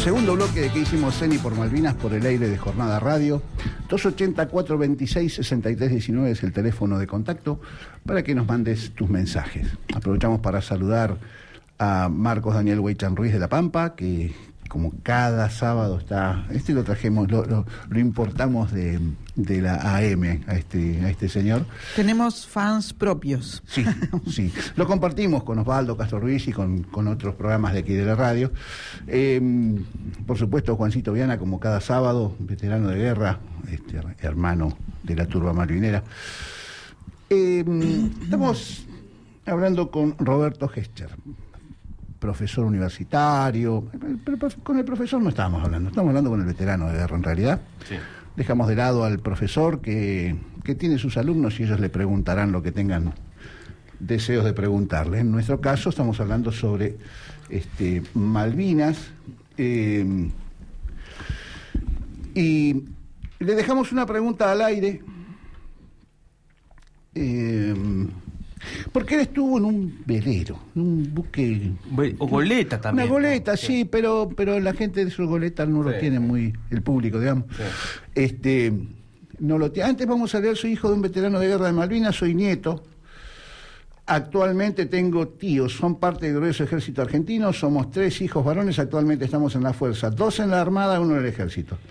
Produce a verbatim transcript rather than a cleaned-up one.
Segundo bloque de que hicimos Ceni por Malvinas por el aire de Jornada Radio. dos ochenta, cuatrocientos veintiséis, sesenta y tres diecinueve es el teléfono de contacto para que nos mandes tus mensajes. Aprovechamos para saludar a Marcos Daniel Weichan Ruiz de La Pampa, que como cada sábado está, este lo trajemos, lo, lo, lo importamos de, de la A M a este, a este señor. Tenemos fans propios. Sí, sí. Lo compartimos con Osvaldo Castro Ruiz y con, con otros programas de aquí de la radio. Eh, por supuesto, Juancito Viana, como cada sábado, veterano de guerra, este, hermano de la turba malvinera. Eh, estamos hablando con Roberto Gescher, profesor universitario, pero con el profesor no estábamos hablando, estamos hablando con el veterano de guerra en realidad. Sí. Dejamos de lado al profesor que, que tiene sus alumnos y ellos le preguntarán lo que tengan deseos de preguntarle. En nuestro caso estamos hablando sobre este, Malvinas eh, y le dejamos una pregunta al aire. Eh, Porque él estuvo en un velero, en un buque... O goleta también. Una goleta, ¿no? Sí, sí, pero pero la gente de sus goletas no sí. lo tiene muy... El público, digamos. Sí. Este, no lo tiene. Antes vamos a leer, soy hijo de un veterano de guerra de Malvinas, soy nieto. Actualmente tengo tíos, son parte del grueso ejército argentino, somos tres hijos varones, actualmente estamos en la fuerza, dos en la armada, uno en el ejército.